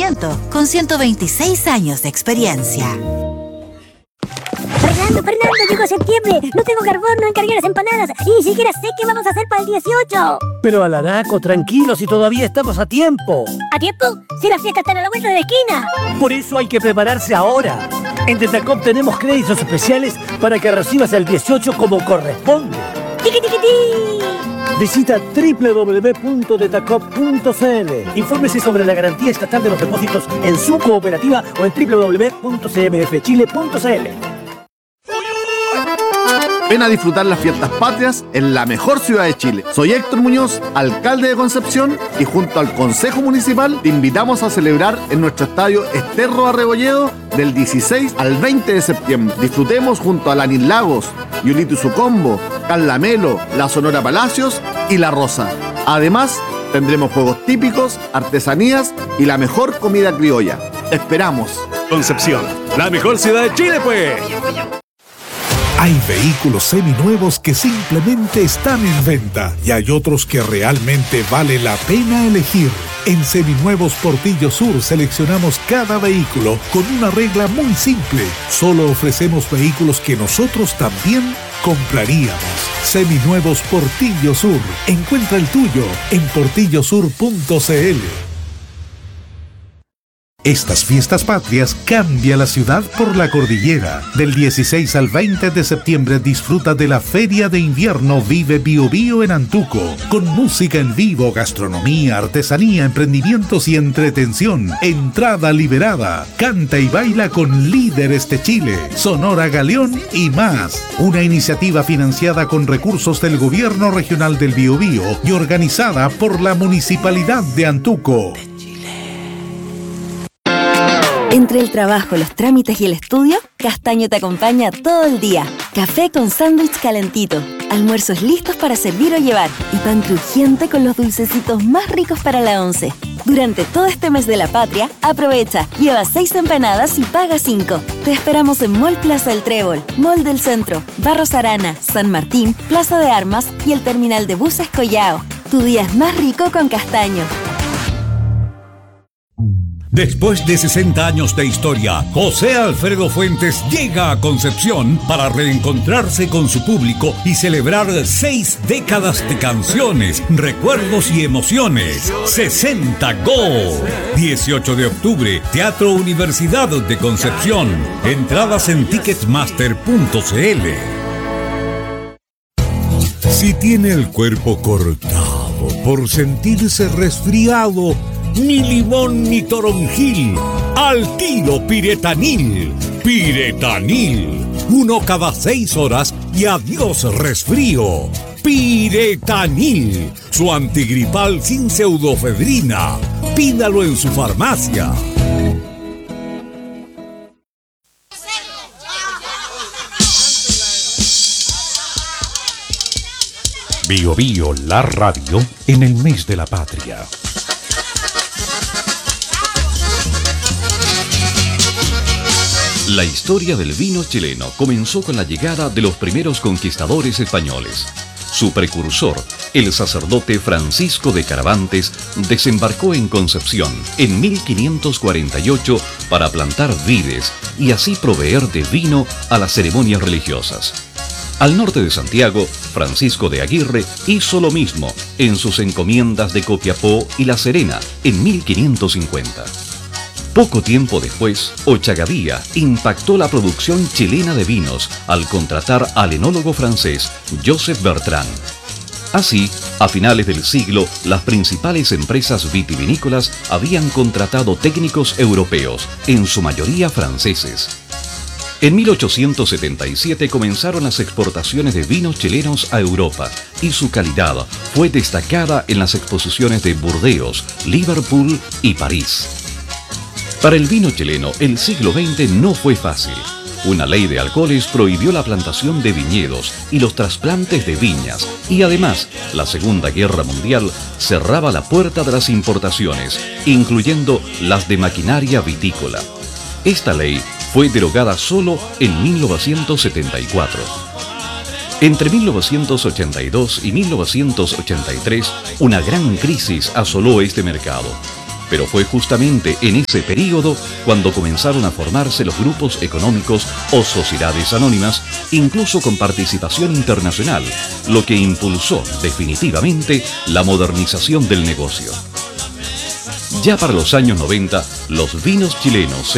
establecimiento con 126 años de experiencia. Fernando, llegó septiembre. No tengo carbón, no encargué las empanadas. Y ni siquiera sé qué vamos a hacer para el 18. Pero Alaraco, tranquilo, si todavía estamos a tiempo. ¿A tiempo? Si las fiestas están a la vuelta de la esquina. Por eso hay que prepararse ahora. En Tetacop tenemos créditos especiales para que recibas el 18 como corresponde. ¡Tiqui, tiqui, ti! Visita www.tetacop.cl. Infórmese sobre la garantía estatal de los depósitos en su cooperativa o en www.cmfchile.cl. Ven a disfrutar las fiestas patrias en la mejor ciudad de Chile. Soy Héctor Muñoz, alcalde de Concepción, y junto al Consejo Municipal te invitamos a celebrar en nuestro estadio Esterro Arrebolledo del 16 al 20 de septiembre. Disfrutemos junto a Lanín Lagos, Yulito Sucombo, Carla Melo, la Sonora Palacios y La Rosa. Además, tendremos juegos típicos, artesanías y la mejor comida criolla. ¡Esperamos! Concepción, la mejor ciudad de Chile, pues. Hay vehículos seminuevos que simplemente están en venta y hay otros que realmente vale la pena elegir. En Seminuevos Portillo Sur seleccionamos cada vehículo con una regla muy simple. Solo ofrecemos vehículos que nosotros también compraríamos. Seminuevos Portillo Sur. Encuentra el tuyo en portillosur.cl. Estas fiestas patrias cambia la ciudad por la cordillera. Del 16 al 20 de septiembre disfruta de la Feria de Invierno Vive Bio Bio en Antuco, con música en vivo, gastronomía, artesanía, emprendimientos y entretención. Entrada liberada. Canta y baila con líderes de Chile, Sonora Galeón y más. Una iniciativa financiada con recursos del Gobierno Regional del Biobío y organizada por la Municipalidad de Antuco. Entre el trabajo, los trámites y el estudio, Castaño te acompaña todo el día. Café con sándwich calentito, almuerzos listos para servir o llevar y pan crujiente con los dulcecitos más ricos para la once. Durante todo este mes de la patria, aprovecha, lleva 6 empanadas y paga 5. Te esperamos en Mall Plaza del Trébol, Mall del Centro, Barros Arana, San Martín, Plaza de Armas y el terminal de buses Collao. Tu día es más rico con Castaño. Después de 60 años de historia, José Alfredo Fuentes llega a Concepción para reencontrarse con su público y celebrar 6 décadas de canciones, recuerdos y emociones. 60 Go. 18 de octubre, Teatro Universidad de Concepción. Entradas en ticketmaster.cl. Si tiene el cuerpo cortado por sentirse resfriado, ni limón ni toronjil, al tiro Piretanil. Piretanil, 1 cada 6 horas y adiós resfrío. Piretanil, su antigripal sin pseudofedrina. Pídalo en su farmacia. Bio Bio, la radio en el mes de la patria. La historia del vino chileno comenzó con la llegada de los primeros conquistadores españoles. Su precursor, el sacerdote Francisco de Caravantes, desembarcó en Concepción en 1548 para plantar vides y así proveer de vino a las ceremonias religiosas. Al norte de Santiago, Francisco de Aguirre hizo lo mismo en sus encomiendas de Copiapó y La Serena en 1550. Poco tiempo después, Ochagavía impactó la producción chilena de vinos al contratar al enólogo francés Joseph Bertrand. Así, a finales del siglo, las principales empresas vitivinícolas habían contratado técnicos europeos, en su mayoría franceses. En 1877 comenzaron las exportaciones de vinos chilenos a Europa y su calidad fue destacada en las exposiciones de Burdeos, Liverpool y París. Para el vino chileno, el siglo XX no fue fácil. Una ley de alcoholes prohibió la plantación de viñedos y los trasplantes de viñas, y además, la Segunda Guerra Mundial cerraba la puerta de las importaciones, incluyendo las de maquinaria vitícola. Esta ley fue derogada solo en 1974. Entre 1982 y 1983, una gran crisis asoló este mercado. Pero fue justamente en ese período cuando comenzaron a formarse los grupos económicos o sociedades anónimas, incluso con participación internacional, lo que impulsó definitivamente la modernización del negocio. Ya para los años 90, los vinos chilenos se